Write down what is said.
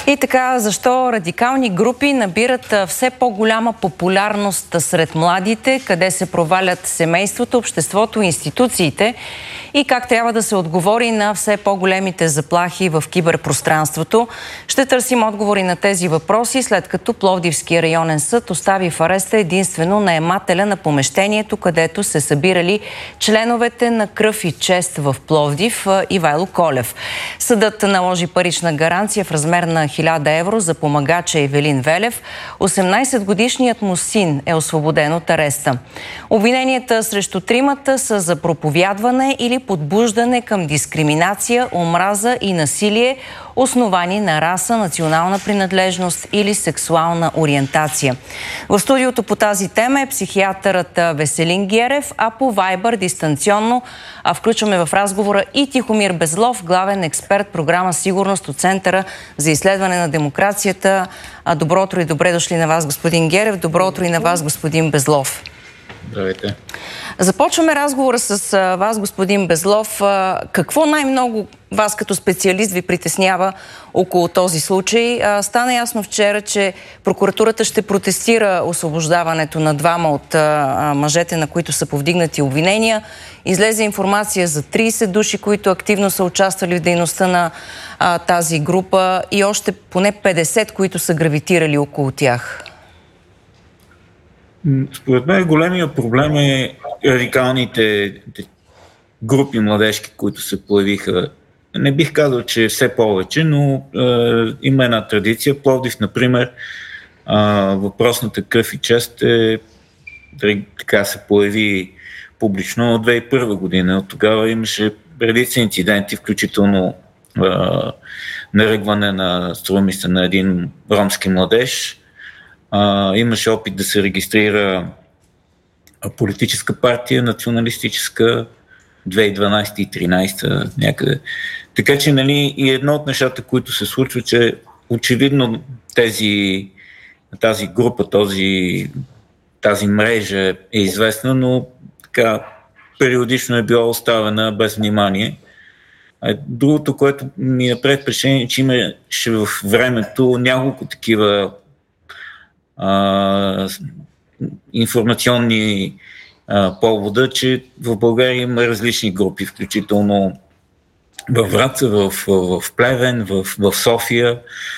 И така, защо радикални групи набират все по-голяма популярност сред младите, къде се провалят семейството, обществото, институциите и как трябва да се отговори на все по-големите заплахи в киберпространството? Ще търсим отговори на тези въпроси, след като Пловдивския районен съд остави в ареста единствено наемателя на помещението, където се събирали членовете на Кръв и чест в Пловдив, Ивайло Колев. Съдът наложи парична гаранция в размер на 1000 евро за помагача Ивелин Велев. 18-годишният му син е освободен от ареста. Обвиненията срещу тримата са за проповядване или подбуждане към дискриминация, омраза и насилие, основани на раса, национална принадлежност или сексуална ориентация. В студиото по тази тема е психиатърът Веселин Герев, а по Viber дистанционно включваме в разговора и Тихомир Безлов, главен експерт програма Сигурност от Центъра за изследване на демокрацията. Добро утро и добре дошли на вас, господин Герев. Добро утро и на вас, господин Безлов. Здравейте. Започваме разговора с вас, господин Безлов. Какво най-много вас като специалист ви притеснява около този случай? Стана ясно вчера, че прокуратурата ще протестира освобождаването на двама от мъжете, на които са повдигнати обвинения. Излезе информация за 30 души, които активно са участвали в дейността на тази група и още поне 50, които са гравитирали около тях. Според мен големия проблем е радикалните групи младежки, които се появиха. Не бих казал, че все повече, но има една традиция. Пловдив, например, въпросната Кръв и чест така се появи публично от 2001 година. От тогава имаше редица инциденти, включително наръгване на, струва ми се, на един ромски младеж. Имаше опит да се регистрира политическа партия, националистическа, 2012 и 2013 някъде. Така че, нали, и едно от нещата, които се случва, че очевидно тази група, тази мрежа е известна, но така периодично е била оставена без внимание. Другото, което ми направи впечатление, че имаше в времето няколко такива информационни повода, че в България има различни групи, включително във Враца, в Плевен, в София.